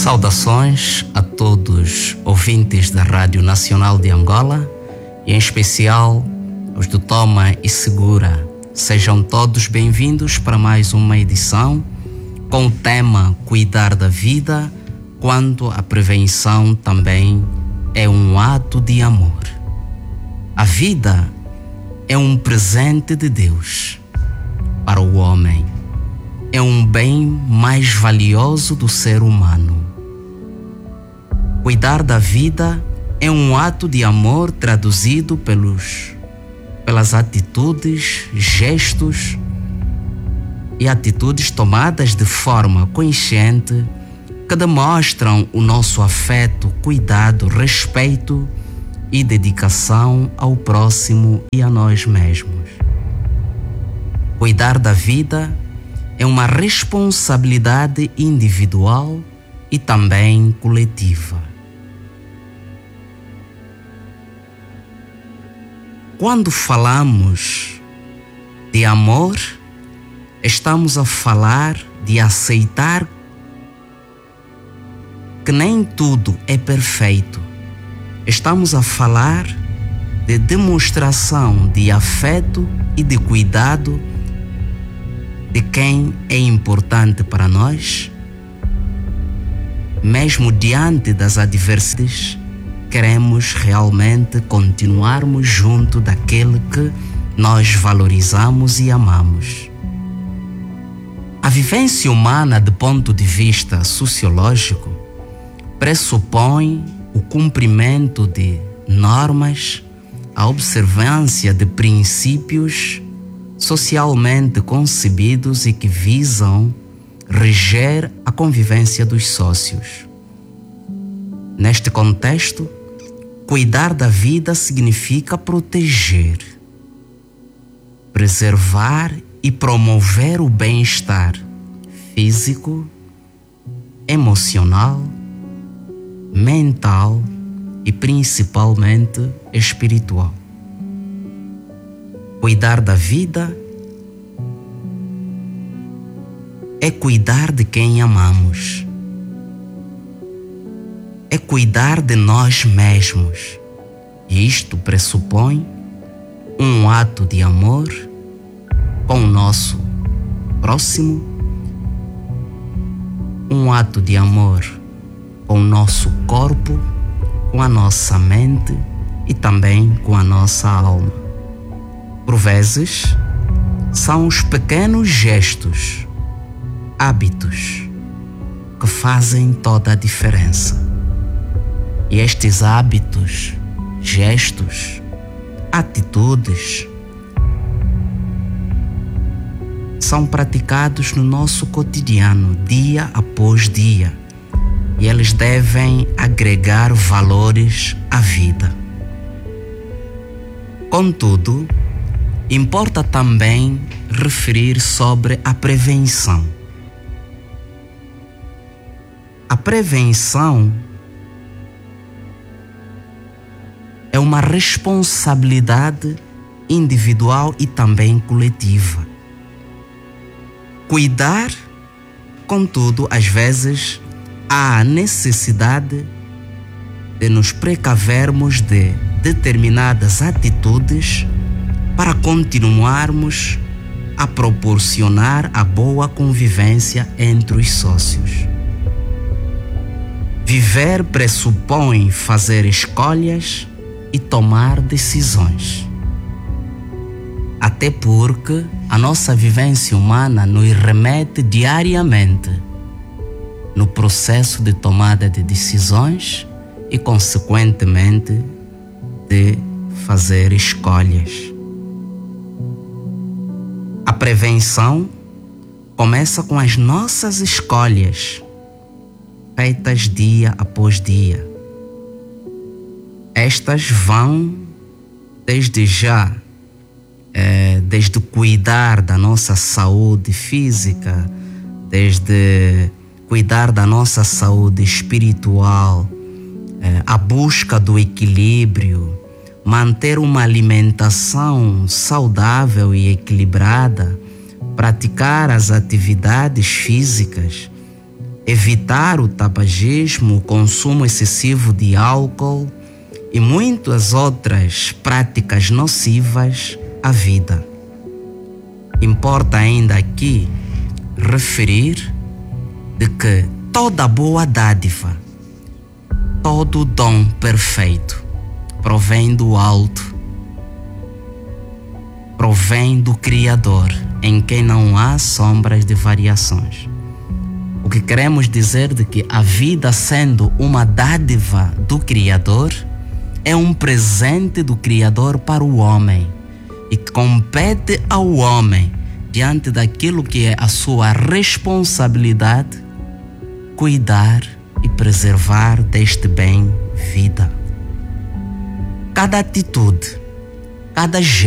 Saudações a todos ouvintes da Rádio Nacional de Angola e em especial os do Toma e Segura. Sejam todos bem-vindos para mais uma edição com o tema Cuidar da Vida, quando a prevenção também é um ato de amor. A vida é um presente de Deus para o homem. É um bem mais valioso do ser humano. Cuidar da vida é um ato de amor traduzido pelas atitudes, gestos e atitudes tomadas de forma consciente que demonstram o nosso afeto, cuidado, respeito e dedicação ao próximo e a nós mesmos. Cuidar da vida é uma responsabilidade individual e também coletiva. Quando falamos de amor, estamos a falar de aceitar que nem tudo é perfeito. Estamos a falar de demonstração de afeto e de cuidado de quem é importante para nós. Mesmo diante das adversidades, queremos realmente continuarmos junto daquele que nós valorizamos e amamos. A vivência humana, do ponto de vista sociológico, pressupõe o cumprimento de normas, a observância de princípios socialmente concebidos e que visam reger a convivência dos sócios. Neste contexto, cuidar da vida significa proteger, preservar e promover o bem-estar físico, emocional, mental e principalmente espiritual. Cuidar da vida é cuidar de quem amamos. É cuidar de nós mesmos. E isto pressupõe um ato de amor com o nosso próximo, um ato de amor com o nosso corpo, com a nossa mente e também com a nossa alma. Por vezes, são os pequenos gestos, hábitos, que fazem toda a diferença. E estes hábitos, gestos, atitudes são praticados no nosso cotidiano, dia após dia, e eles devem agregar valores à vida. Contudo, importa também referir sobre a prevenção. A prevenção é uma responsabilidade individual e também coletiva. Cuidar, contudo, às vezes há a necessidade de nos precavermos de determinadas atitudes para continuarmos a proporcionar a boa convivência entre os sócios. Viver pressupõe fazer escolhas e tomar decisões. Até porque a nossa vivência humana nos remete diariamente no processo de tomada de decisões e, consequentemente, de fazer escolhas. A prevenção começa com as nossas escolhas, feitas dia após dia. Estas vão desde cuidar da nossa saúde física, desde cuidar da nossa saúde espiritual, a busca do equilíbrio, manter uma alimentação saudável e equilibrada, praticar as atividades físicas, evitar o tabagismo, o consumo excessivo de álcool e muitas outras práticas nocivas à vida. Importa ainda aqui referir de que toda boa dádiva, todo dom perfeito provém do alto, provém do Criador, em quem não há sombras de variações. O que queremos dizer de que a vida, sendo uma dádiva do Criador, é um presente do Criador para o homem e compete ao homem, diante daquilo que é a sua responsabilidade, cuidar e preservar deste bem vida. Cada atitude, cada gesto,